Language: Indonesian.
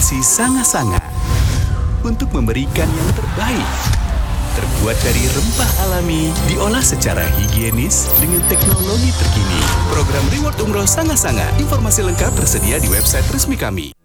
destinasi Sanga-Sanga untuk memberikan yang terbaik. Terbuat dari rempah alami, diolah secara higienis dengan teknologi terkini. Program Reward Umroh Sanga-Sanga. Informasi lengkap tersedia di website resmi kami.